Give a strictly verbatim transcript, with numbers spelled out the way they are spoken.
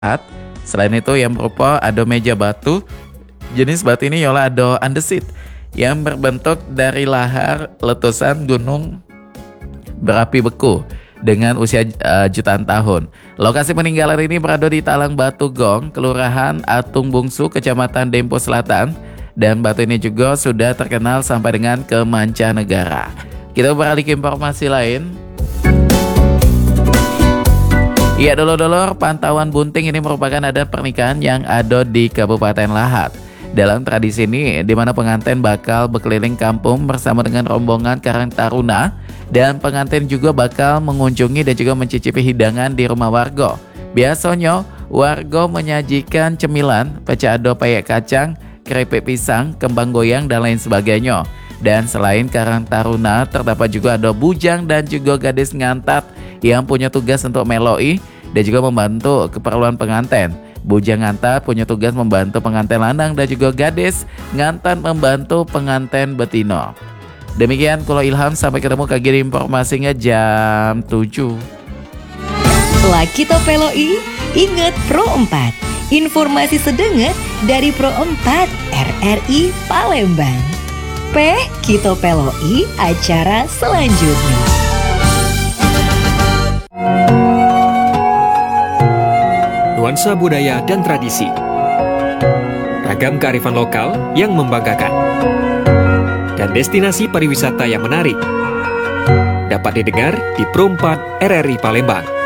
Selain itu yang berupa ado meja batu. Jenis batu ini ialah ado andesit yang berbentuk dari lahar letusan gunung berapi beku dengan usia uh, jutaan tahun. Lokasi peninggalan ini berada di Talang Batu Gong, Kelurahan Atung Bungsu, Kecamatan Dempo Selatan. Dan batu ini juga sudah terkenal sampai dengan ke mancanegara. Kita beralih ke informasi lain. Ya dulur-dulur, pantauan bunting ini merupakan adat pernikahan yang ada di Kabupaten Lahat. Dalam tradisi ini, di mana pengantin bakal berkeliling kampung bersama dengan rombongan Karang Taruna, dan pengantin juga bakal mengunjungi dan juga mencicipi hidangan di rumah warga. Biasanya, warga menyajikan cemilan, pecah ado peyek kacang, keripik pisang, kembang goyang, dan lain sebagainya. Dan selain Karang Taruna, terdapat juga ada bujang dan juga gadis ngantat yang punya tugas untuk meloi dan juga membantu keperluan pengantin. Bujang ngantat punya tugas membantu pengantin lanang dan juga gadis ngantat membantu pengantin betina. Demikian Kulo Ilham, sampai ketemu kaki di informasinya jam tujuh. Lakito Peloi, ingat Pro empat. Informasi sedenget dari Pro empat R R I Palembang. P Kito Peloi, acara selanjutnya. Nuansa budaya dan tradisi, ragam kearifan lokal yang membanggakan, dan destinasi pariwisata yang menarik dapat didengar di Pro empat R R I Palembang.